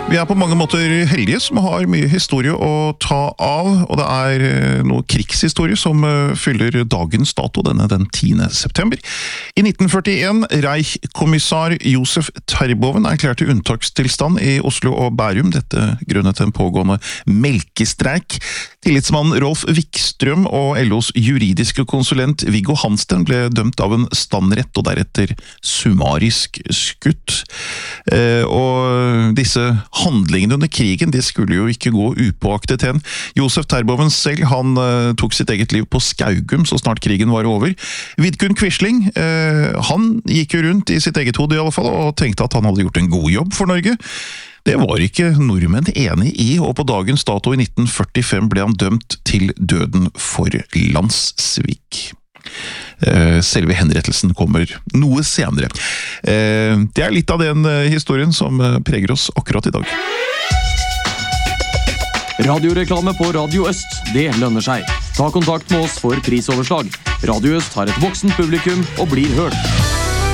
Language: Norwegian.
Vi på mange måter heldige som har mye historie å ta av, og det noe krigshistorie som fyller dagens dato, den 10. september. I 1941, Reich-kommissar Josef Terboven erklærte unntakstilstand i Oslo og Bærum, dette grunnet en pågående melkestreik. Tillitsmann Rolf Wikstrøm og LOs juridiske konsulent Viggo Hansten ble dømt av en standrett og deretter summarisk skutt. Og disse handlingene under krigen, de skulle jo ikke gå upåaktet hen. Josef Terboven selv, han tok sitt eget liv på Skaugum så snart krigen var over. Vidkun Quisling, han gikk jo rundt i sitt eget hode i alle fall, og tenkte at han hadde gjort en god jobb for Norge. Det var ikke nordmenn enig i, og på dagens dato i 1945 ble han dømt til døden for landssvik. Selve henrettelsen kommer noe senere. Det litt av den historien som preger oss akkurat i dag. Radioreklame på Radio Øst, det lønner seg. Ta kontakt med oss for prisoverslag. Radio Øst har et voksent publikum og blir hørt.